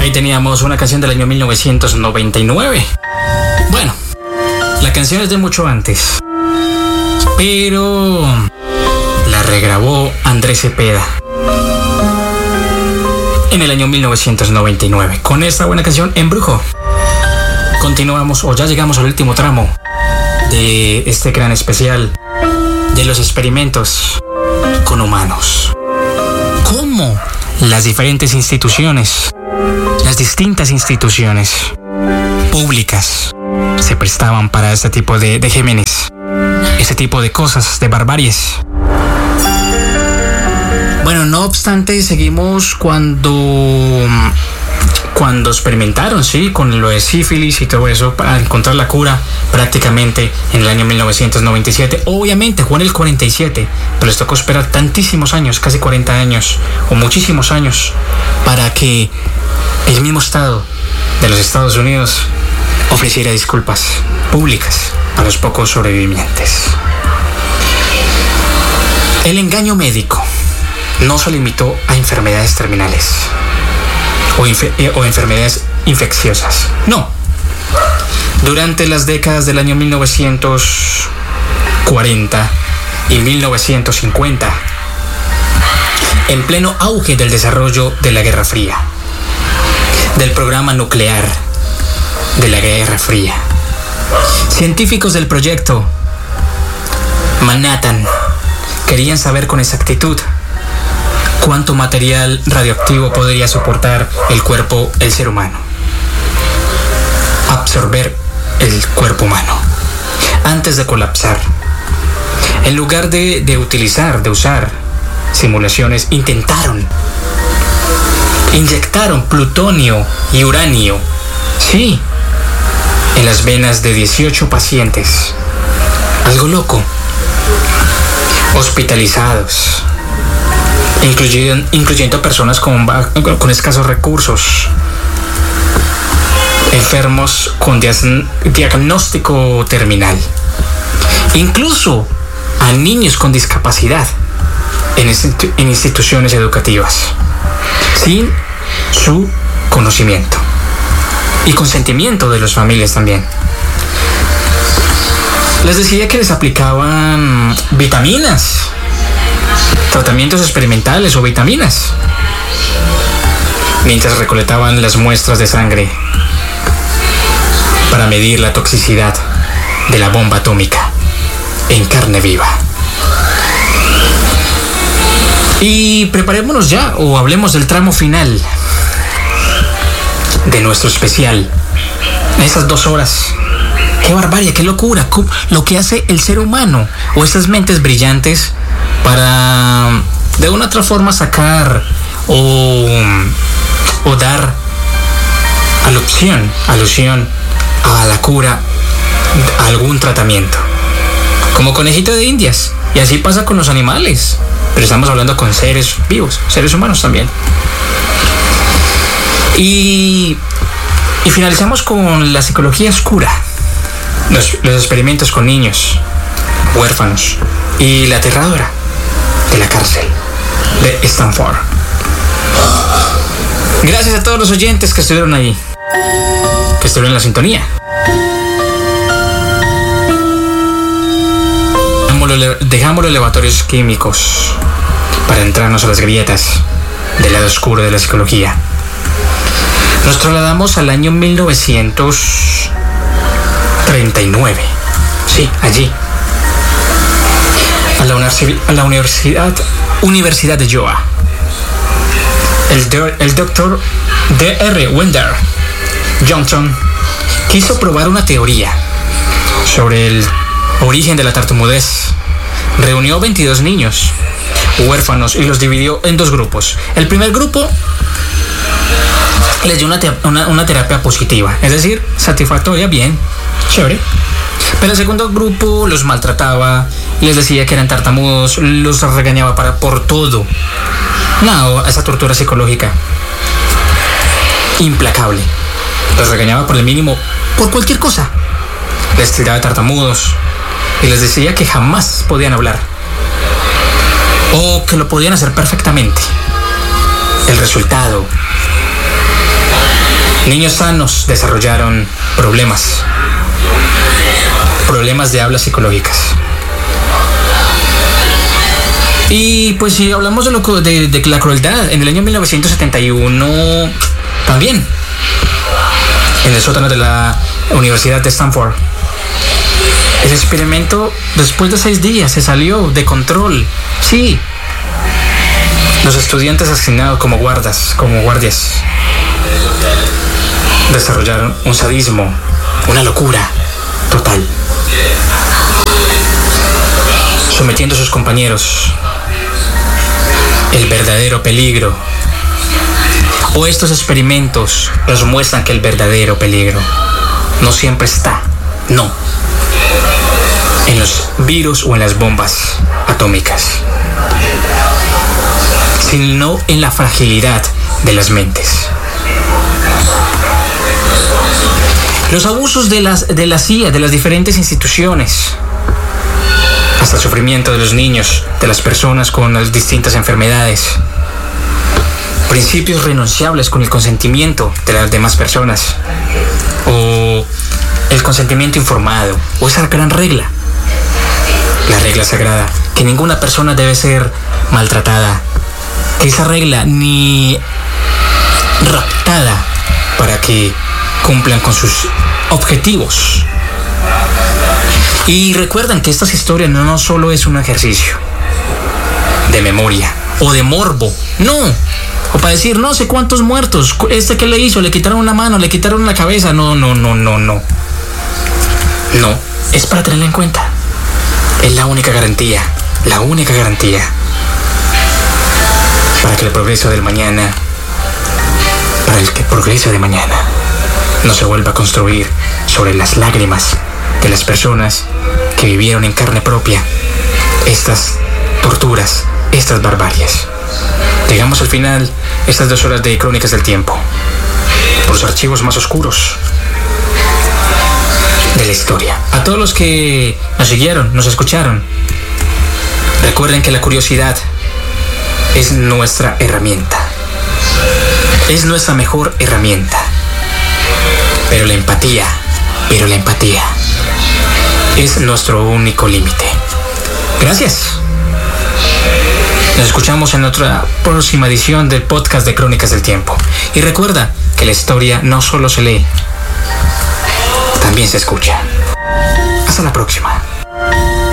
Ahí teníamos una canción del año 1999. Bueno, la canción es de mucho antes, pero la regrabó Andrés Cepeda en el año 1999 con esta buena canción, Embrujo. Continuamos, o ya llegamos al último tramo de este gran especial de los experimentos con humanos. ¿Cómo las diferentes instituciones, las distintas instituciones públicas se prestaban para este tipo de gémenes, ese tipo de cosas, de barbaries? Bueno, no obstante, seguimos cuando experimentaron, sí, con lo de sífilis y todo eso para encontrar la cura prácticamente en el año 1997. Obviamente fue en el 47, pero les tocó esperar tantísimos años, casi 40 años o muchísimos años, para que el mismo Estado de los Estados Unidos ofreciera disculpas públicas a los pocos sobrevivientes. El engaño médico no se limitó a enfermedades terminales o enfermedades infecciosas. No. Durante las décadas del año 1940 y 1950, en pleno auge del desarrollo de la Guerra Fría, del programa nuclear de la Guerra Fría, científicos del proyecto Manhattan querían saber con exactitud cuánto material radioactivo podría soportar el cuerpo, el ser humano. Absorber el cuerpo humano antes de colapsar. En lugar de usar simulaciones, inyectaron plutonio y uranio, sí, en las venas de 18 pacientes. Algo loco. Hospitalizados, incluyendo personas con escasos recursos, enfermos con diagnóstico terminal, incluso a niños con discapacidad en instituciones educativas, sin su conocimiento y consentimiento de las familias también. Les decía que les aplicaban vitaminas, tratamientos experimentales o vitaminas, mientras recolectaban las muestras de sangre para medir la toxicidad de la bomba atómica en carne viva. Y preparémonos ya, o hablemos del tramo final de nuestro especial. En esas 2 horas, qué barbarie, qué locura, lo que hace el ser humano o esas mentes brillantes para de una otra forma sacar o dar alusión a la cura, a algún tratamiento, como conejito de indias. Y así pasa con los animales, pero estamos hablando con seres vivos, seres humanos también. Y finalizamos con la psicología oscura, los experimentos con niños huérfanos y la aterradora de la cárcel de Stanford. Gracias a todos los oyentes que estuvieron ahí, que estuvieron en la sintonía. Dejamos los laboratorios químicos para entrarnos a las grietas del lado oscuro de la psicología. Nos trasladamos al año 1939. Sí, allí. A la Universidad de Iowa. El doctor D.R. Wendell Johnson quiso probar una teoría sobre el origen de la tartamudez. Reunió 22 niños huérfanos y los dividió en 2 grupos. El primer grupo les dio una terapia positiva, es decir, satisfactoria, bien, chévere. Pero el segundo grupo los maltrataba, les decía que eran tartamudos, los regañaba por todo. No, esa tortura psicológica implacable. Los regañaba por el mínimo, por cualquier cosa. Les tiraba tartamudos y les decía que jamás podían hablar o que lo podían hacer perfectamente. El resultado Niños sanos desarrollaron problemas de habla psicológicas. Y pues si hablamos de la crueldad, en el año 1971 también, en el sótano de la Universidad de Stanford, el experimento después de 6 días se salió de control. Sí, los estudiantes asignados como guardias desarrollaron un sadismo, una locura total, sometiendo a sus compañeros. El verdadero peligro, o estos experimentos nos muestran que el verdadero peligro no siempre está, no, en los virus o en las bombas atómicas, sino en la fragilidad de las mentes. Los abusos de la CIA, de las diferentes instituciones, hasta el sufrimiento de los niños, de las personas con las distintas enfermedades, principios renunciables con el consentimiento de las demás personas, o el consentimiento informado, o esa gran regla, la regla sagrada, que ninguna persona debe ser maltratada, que esa regla ni raptada para que cumplan con sus objetivos. Y recuerdan que estas historias no solo es un ejercicio de memoria o de morbo, no, o para decir no sé cuántos muertos, que le hizo, le quitaron una mano, le quitaron la cabeza, no, es para tenerla en cuenta. Es la única garantía para que el progreso de mañana no se vuelva a construir sobre las lágrimas de las personas que vivieron en carne propia estas torturas, estas barbaries. Llegamos al final, estas 2 horas de Crónicas del Tiempo, por los archivos más oscuros de la historia. A todos los que nos siguieron, nos escucharon, recuerden que la curiosidad es nuestra herramienta, es nuestra mejor herramienta, pero la empatía es nuestro único límite. Gracias. Nos escuchamos en otra próxima edición del podcast de Crónicas del Tiempo. Y recuerda que la historia no solo se lee, también se escucha. Hasta la próxima.